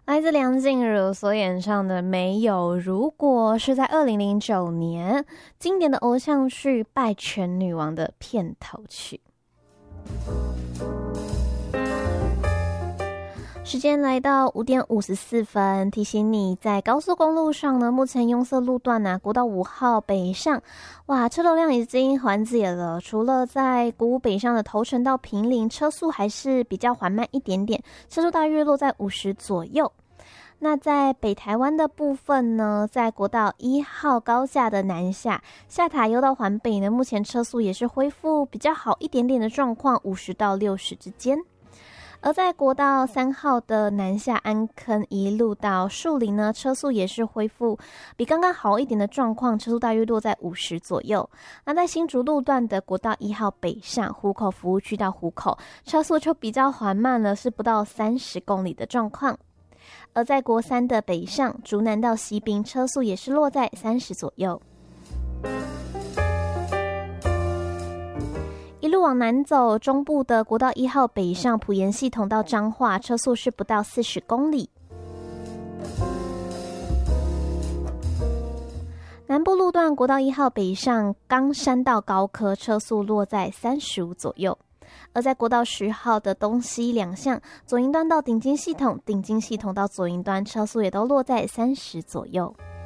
来自梁静茹所演唱的《没有如果》是在2009年经典的偶像剧《拜权女王》的片头曲。时间来到5点54分，提醒你在高速公路上呢，目前拥塞路段啊，国道5号北上，哇，车流量已经缓解了。除了在国五北上的头城到坪林，车速还是比较缓慢一点点，车速大约落在50左右。那在北台湾的部分呢，在国道1号高架的南下塔又到环北呢，目前车速也是恢复比较好一点点的状况，50到60之间。而在国道3号的南下安坑一路到树林呢，车速也是恢复比刚刚好一点的状况，车速大约落在50左右。那在新竹路段的国道1号北上湖口服务区到湖口，车速就比较缓慢了，是不到30公里的状况。而在国3的北上竹南到西滨，车速也是落在30左右。一路往南走，中部的国道1号北上埔盐系统到彰化，车速是不到40公里。南部路段国道1号北上冈山到高科，车速落在35左右。而在国道10号的东西两向，左营端到顶金系统到左营端，车速也都落在30左右。